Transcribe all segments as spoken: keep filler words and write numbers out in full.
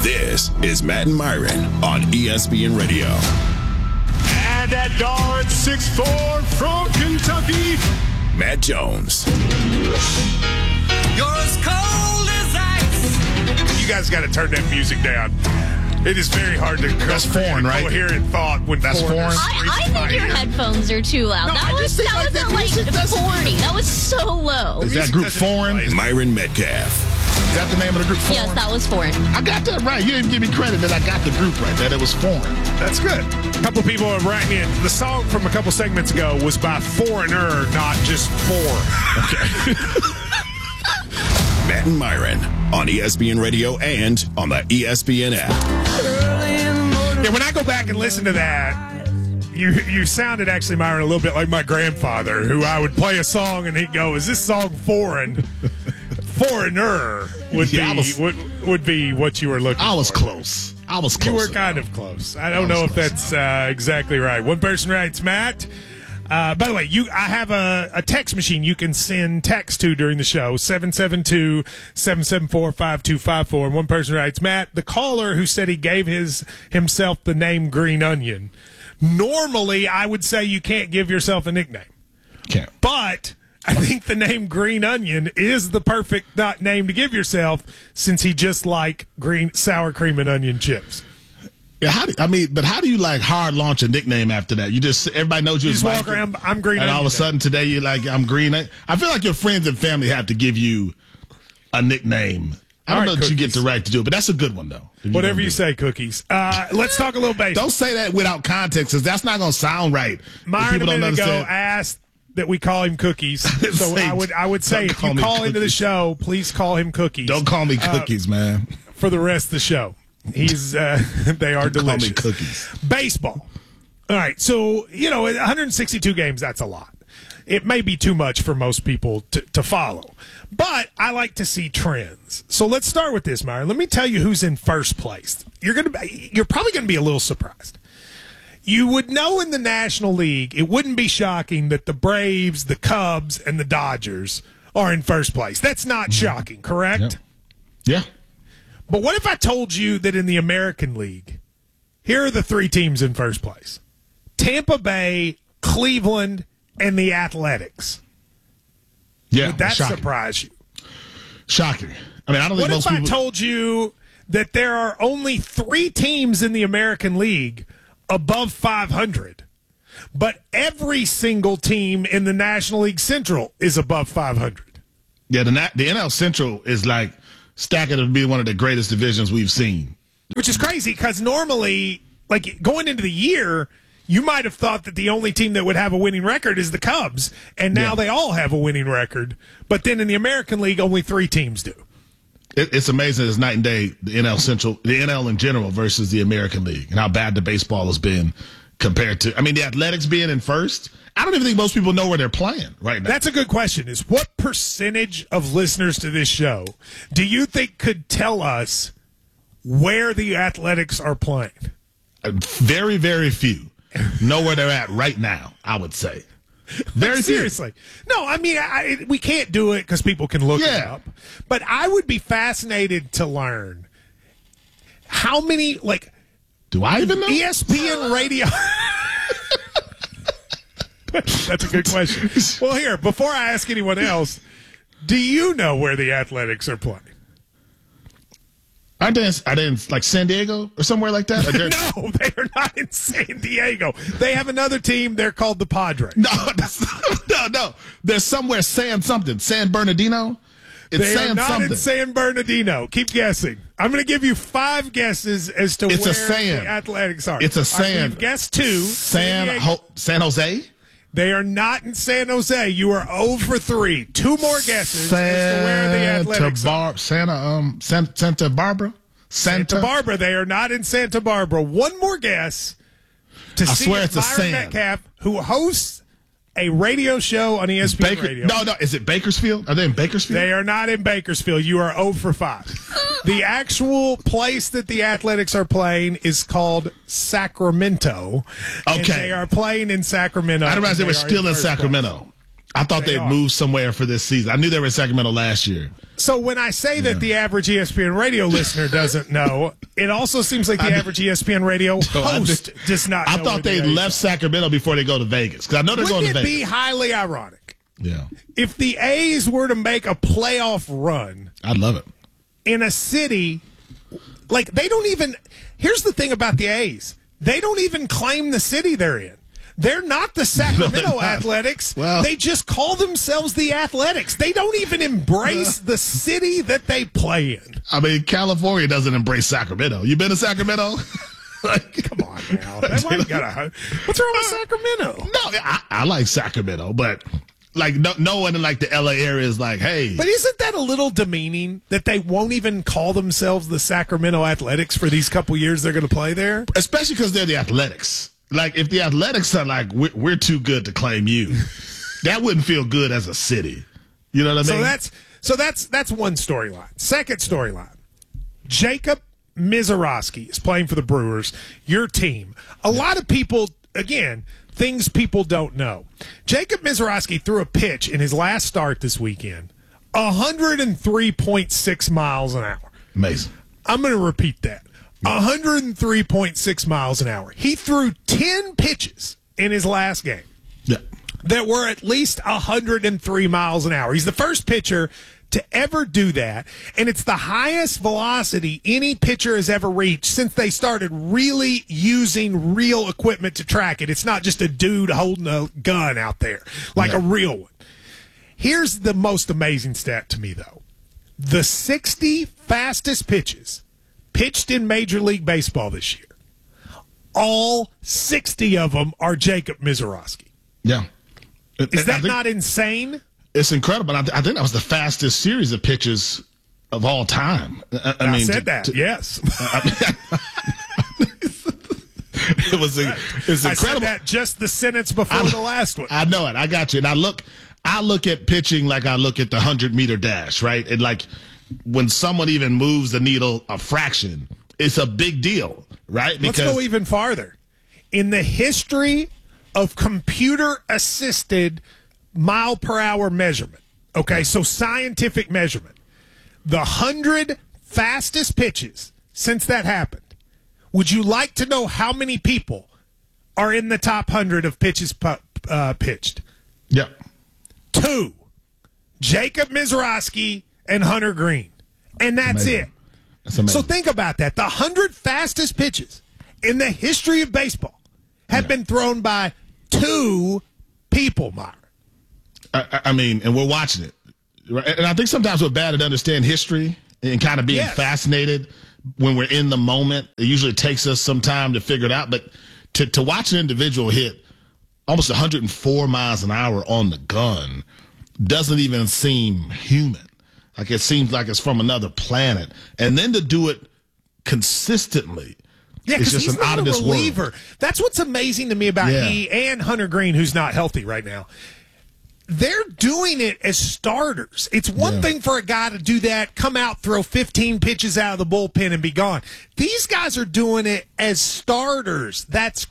This is Matt and Myron on E S P N Radio. And at guard, six foot four from Kentucky, Matt Jones. You're as cold as ice. You guys got to turn that music down. It is very hard to That's foreign, right? coherent thought when That's foreign. I, I think your ear. headphones are too loud. No, that I was just think that like wasn't that like music doesn't- forty. That was so low. Is that group foreign? Is Myron Metcalf. that the name of the group, foreign? Yes, that was foreign. I got that right. You didn't give me credit that I got the group right, that it was foreign. That's good. A couple people are writing in. The song from a couple segments ago was by Foreigner, not just four. Okay. Matt and Myron on E S P N Radio and on the E S P N app. Yeah, when I go back and listen to that, you you sounded actually, Myron, a little bit like my grandfather, who I would play a song and he'd go, "Is this song foreign?" Foreigner would Yeah, I be was- would, would be what you were looking for. I was close. I was close. You were kind of close. I don't I was know if close. that's uh, exactly right. One person writes, Matt. Uh, by the way, you I have a, a text machine you can send text to during the show, seven seven two, seven seven four, five two five four. And one person writes, Matt, the caller who said he gave his himself the name Green Onion, normally I would say you can't give yourself a nickname. Can't. But I think the name Green Onion is the perfect not name to give yourself, since he just like green sour cream and onion chips. Yeah, how do, I mean, but how do you like hard launch a nickname after that? You just everybody knows you. You as just walk Mike, around, I'm Green and Onion. all of a sudden today you're like, I'm Green. I feel like your friends and family have to give you a nickname. I don't All right, know that you get Cookies. the right to do it, but that's a good one though. If Whatever gonna you do say, Cookies. Uh, let's talk a little it. baseball. Don't say that without context, because that's not going to sound right. If Myron a people don't minute ago understand. asked that we call him Cookies. So Say, I would I would say don't if call you me call into the Cookies. show, please call him Cookies. Don't call me cookies, man. For the rest of the show. He's uh, they are Don't call delicious. me cookies. Baseball. All right, so you know, one hundred sixty-two games, that's a lot. It may be too much for most people to, to follow, but I like to see trends. So let's start with this, Myron. Let me tell you who's in first place. You're gonna, be, you're probably going to be a little surprised. You would know in the National League, it wouldn't be shocking that the Braves, the Cubs, and the Dodgers are in first place. That's not shocking, correct? Yeah. But what if I told you that in the American League, here are the three teams in first place: Tampa Bay, Cleveland, and the Athletics? Yeah. Would that shocking. surprise you? Shocking. I mean, I don't think What most if I people. told you that there are only three teams in the American League above five hundred, but every single team in the National League Central is above five hundred? yeah, the Na- the N L Central is like stacking to be one of the greatest divisions we've seen. Which is crazy, because normally, like going into the year, you might have thought that the only team that would have a winning record is the Cubs, and now Yeah. they all have a winning record. But then in the American League, only three teams do. It, it's amazing. It's night and day. The N L Central, the N L in general versus the American League, and how bad the baseball has been compared to. I mean, the Athletics being in first. I don't even think most people know where they're playing right now. That's a good question. Is what percentage of listeners to this show do you think could tell us where the Athletics are playing? Very, very few know where they're at right now, I would say. Very few. Seriously. No, I mean, I, we can't do it because people can look it Yeah. up. But I would be fascinated to learn how many, like, Do I even know? E S P N radio. That's a good question. Well, here, before I ask anyone else, do you know where the Athletics are playing? I didn't. I didn't like San Diego or somewhere like that. Like they're- No, they are not in San Diego. They have another team. They're called the Padres. No, that's, no, no. They're somewhere San something. San Bernardino. It's They San are not something. in San Bernardino. Keep guessing. I'm going to give you five guesses as to It's a where San. the Athletics are. It's a All right, San. you've guessed two. San Diego. Ho- San Jose. They are not in San Jose. You are zero for three. Two more guesses as to where the Athletics Santa are. Bar- Santa um San- Santa Barbara. Santa Barbara. They are not in Santa Barbara. One more guess to I see swear if it's a Myron San. Metcalf, who hosts a radio show on E S P N Baker- Radio. No, no. Is it Bakersfield? Are they in Bakersfield? They are not in Bakersfield. You are zero for five. The actual place that the Athletics are playing is called Sacramento. And Okay. they are playing in Sacramento. I didn't realize and they were are still in first Sacramento. place. I thought They they'd are. moved somewhere for this season. I knew they were in Sacramento last year. So when I say that the average E S P N radio listener doesn't know, it also seems like the I- average E S P N radio host does not I know. thought where they the A's left are. Sacramento before they go to Vegas because I know they're Wouldn't going to it Vegas. be highly ironic Yeah, if the A's were to make a playoff run I'd love it. in a city like they don't even? Here's the thing about the A's: they don't even claim the city they're in. They're not the Sacramento not. Athletics. Well- they just call themselves the Athletics. They don't even embrace the city that they play in. I mean, California doesn't embrace Sacramento. You been to Sacramento? Like, Come on now. That's why you gotta, what's wrong with Sacramento? no, I, I like Sacramento, but like no, no one in like the L A area is like, hey, But isn't that a little demeaning that they won't even call themselves the Sacramento Athletics for these couple years they're going to play there? especially because they're the Athletics. Like if the Athletics are like, we're, we're too good to claim you, that wouldn't feel good as a city. You know what I mean? So that's so that's that's one storyline. Second storyline: Jacob Mizorowski is playing for the Brewers, your team. A lot of people, again, things people don't know. Jacob Mizorowski threw a pitch in his last start this weekend, one hundred three point six miles an hour. amazing. I'm going to repeat that. one hundred three point six miles an hour. He threw ten pitches in his last game Yeah. that were at least one hundred three miles an hour. He's the first pitcher to ever do that, and it's the highest velocity any pitcher has ever reached since they started really using real equipment to track it. It's not just a dude holding a gun out there like Yeah. a real one. Here's the most amazing stat to me, though. The sixty fastest pitches pitched in Major League Baseball this year, all sixty of them are Jacob Mizorowski. Yeah. Is And I that think not insane? It's incredible. I, th- I think that was the fastest series of pitches of all time. I, I I, mean, said to- that, to- yes. it was. a- It's I incredible. said that just the sentence before I- the last one. I know it. I got you. And I look, I look at pitching like I look at the hundred meter dash, right? And like when someone even moves the needle a fraction, it's a big deal, right? Let's go even farther. In the history of computer assisted mile per hour measurement, okay, so scientific measurement, the hundred fastest pitches since that happened, would you like to know how many people are in the top hundred of pitches pu- uh, pitched? yeah, Two. Jacob Mizorowski and Hunter Green. And that's Amazing. it. that's amazing. So think about that. The one hundred fastest pitches in the history of baseball have Yeah. been thrown by two people, Myron. I, I- I mean, and we're watching it, right? And I think sometimes we're bad at understanding history and kind of being Yes. fascinated when we're in the moment. It usually takes us some time to figure it out, but to to watch an individual hit almost one hundred four miles an hour on the gun doesn't even seem human. Like it seems like it's from another planet, and then to do it consistently. Yeah, it's because just he's an not out a of this world. reliever. That's what's amazing to me about Yeah. he and Hunter Green, who's not healthy right now. They're doing it as starters. It's one Yeah. thing for a guy to do that, come out, throw fifteen pitches out of the bullpen, and be gone. These guys are doing it as starters. That's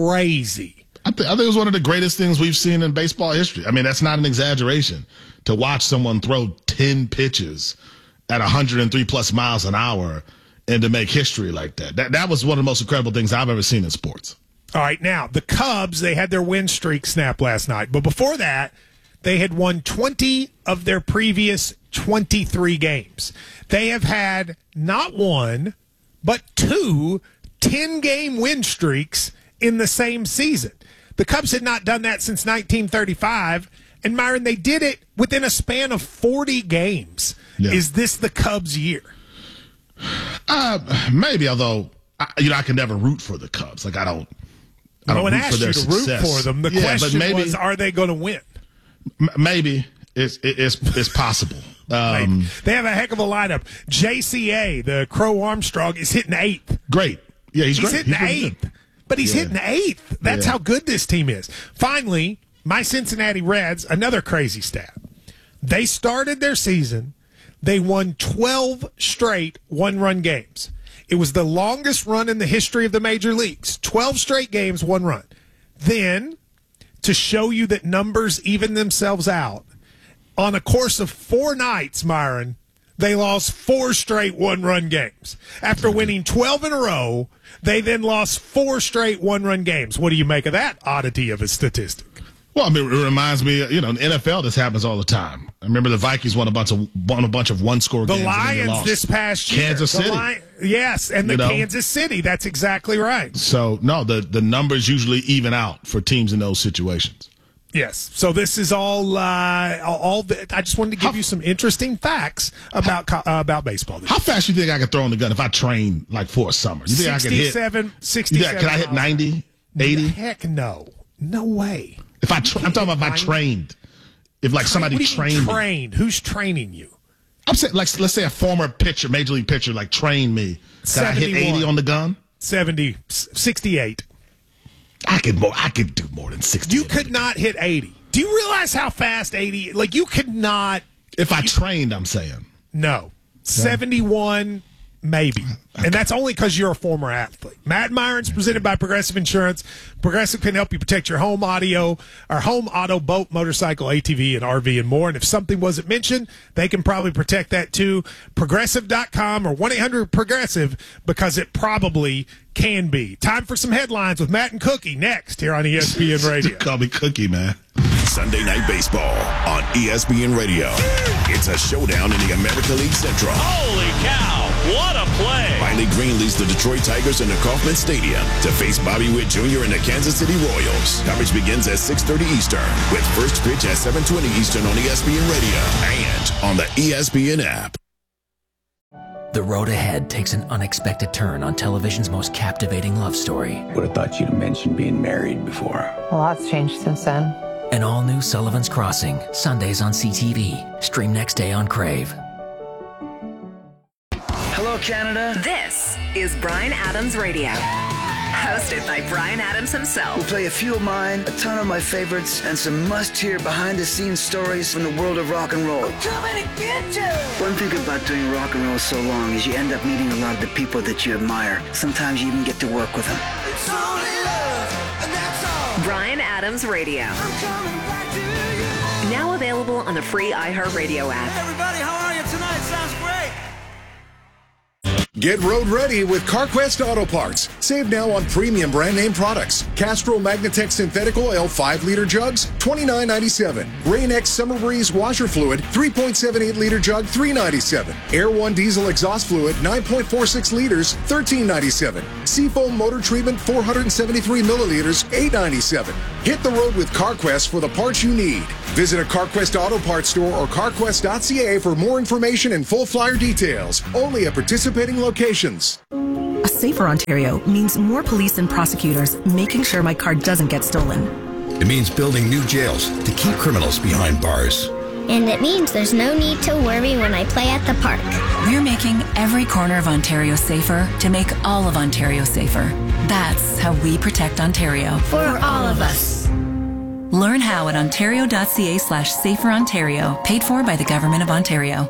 crazy. I, th- I think it was one of the greatest things we've seen in baseball history. I mean, that's not an exaggeration. To watch someone throw ten pitches at one hundred three plus miles an hour and to make history like that. That that was one of the most incredible things I've ever seen in sports. All right, now, the Cubs, they had their win streak snap last night. But before that, they had won twenty of their previous twenty-three games. They have had not one, but two ten-game win streaks in the same season. The Cubs had not done that since nineteen thirty-five. And, Myron, they did it within a span of forty games. Yeah. Is this the Cubs' year? Uh, maybe, although, I, you know, I can never root for the Cubs. Like, I don't, I No don't one root for asked their you to root success. for them. The Yeah, but question maybe, was, are they going to win? m- maybe it's, it's, it's possible. Um, Maybe. They have a heck of a lineup. J C A, the Crow Armstrong, is hitting eighth. great. Yeah, he's, He's great. hitting He's pretty eighth. good. But he's Yeah. hitting eighth. That's Yeah. how good this team is. Finally, my Cincinnati Reds, another crazy stat. They started their season. They won twelve straight one-run games. It was the longest run in the history of the major leagues. twelve straight games, one run. Then, to show you that numbers even themselves out, on a course of four nights, Myron, they lost four straight one-run games. After winning twelve in a row, they then lost four straight one-run games. What do you make of that oddity of a statistic? Well, I mean, it reminds me, you know, in the N F L, this happens all the time. I remember the Vikings won a bunch of won a bunch of one-score The games. Lions this past year. Kansas The City. Li- yes, and the You know? Kansas City. That's exactly right. So, no, the, the numbers usually even out for teams in those situations. Yes. So this is all. Uh, all. The, I just wanted to give How- you some interesting facts about co- uh, about baseball. This How fast you think I could throw in the gun if I train like for a summer? You think I could hit? sixty-seven, You sixty-seven. think, can I hit miles. ninety, eighty? Heck no. No way. If I, tra- I'm talking about if I ninety? trained. If like somebody what do you mean trained me. trained? Who's training you? I'm saying, like, let's say a former pitcher, major league pitcher, like trained me. Can I hit seventy-one. eighty on the gun? seventy, sixty-eight. I could more. I could do more than sixty. You could not hit eighty. Do you realize how fast eighty? Like you could not. If I trained, I'm saying. No, seventy-one. Maybe. And that's only because you're a former athlete. Matt Myron's presented by Progressive Insurance. Progressive can help you protect your home audio, or home, auto, boat, motorcycle, A T V, and R V, and more. And if something wasn't mentioned, they can probably protect that too. Progressive dot com or one eight hundred progressive, because it probably can be. Time for some headlines with Matt and Cookie next here on E S P N Radio. Call me Cookie, man. Sunday Night Baseball on E S P N Radio. It's a showdown in the American League Central. Holy cow, what a play. Riley Green leads the Detroit Tigers into Kauffman Stadium to face Bobby Witt Junior and the Kansas City Royals. Coverage begins at six thirty Eastern with first pitch at seven twenty Eastern on E S P N Radio and on the E S P N app. The road ahead takes an unexpected turn on television's most captivating love story. Would have thought you'd have mentioned being married before. A lot's changed since then. An all-new Sullivan's Crossing, Sundays on C T V. Stream next day on Crave. Hello, Canada. This is Bryan Adams Radio. Hosted by Bryan Adams himself. We'll play a few of mine, a ton of my favorites, and some must-hear behind-the-scenes stories from the world of rock and roll. I'm coming to get you. One thing about doing rock and roll so long is you end up meeting a lot of the people that you admire. Sometimes you even get to work with them. It's only love, and that's all. Bryan Adams Radio. I'm coming back to you. Now available on the free iHeartRadio app. Hey, everybody, how are you tonight? Sounds great. Get road ready with CarQuest Auto Parts. Save now on premium brand name products. Castrol Magnatech Synthetic Oil five liter jugs, twenty-nine ninety-seven. Rain-X Summer Breeze washer fluid, three point seven eight liter jug, three ninety-seven. Air One diesel exhaust fluid, nine point four six liters, thirteen ninety-seven. Seafoam motor treatment, four hundred seventy-three milliliters, eight ninety-seven. Hit the road with CarQuest for the parts you need. Visit a CarQuest Auto Parts store or carquest dot c a for more information and full flyer details. Only at participating locations. A safer Ontario means more police and prosecutors making sure my car doesn't get stolen. It means building new jails to keep criminals behind bars. And it means there's no need to worry when I play at the park. We're making every corner of Ontario safer to make all of Ontario safer. That's how we protect Ontario. For all of us. Learn how at ontario.ca slash safer Ontario, paid for by the Government of Ontario.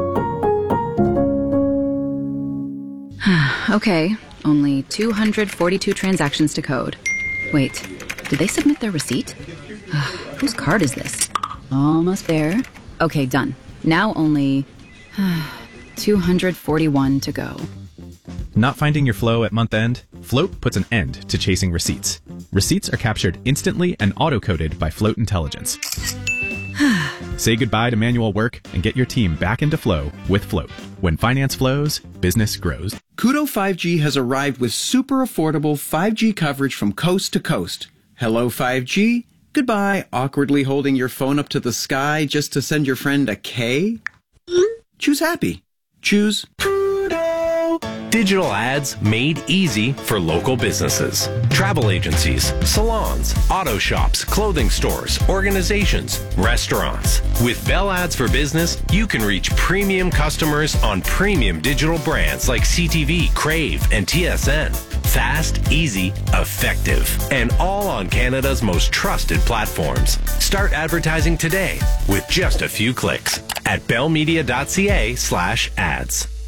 Okay, only two hundred forty-two transactions to code. Wait, did they submit their receipt? Whose card is this? Almost there. Okay, done. Now only two hundred forty-one to go. Not finding your flow at month end? Float puts an end to chasing receipts. Receipts are captured instantly and auto-coded by Float Intelligence. Say goodbye to manual work and get your team back into flow with Float. When finance flows, business grows. Koodo five G has arrived with super affordable five G coverage from coast to coast. Hello five G. Goodbye, awkwardly holding your phone up to the sky just to send your friend a K. Choose happy. Choose Digital ads made easy for local businesses. Travel agencies, salons, auto shops, clothing stores, organizations, restaurants. With Bell Ads for Business, you can reach premium customers on premium digital brands like C T V, Crave, and T S N. Fast, easy, effective, and all on Canada's most trusted platforms. Start advertising today with just a few clicks at bellmedia.ca slash ads.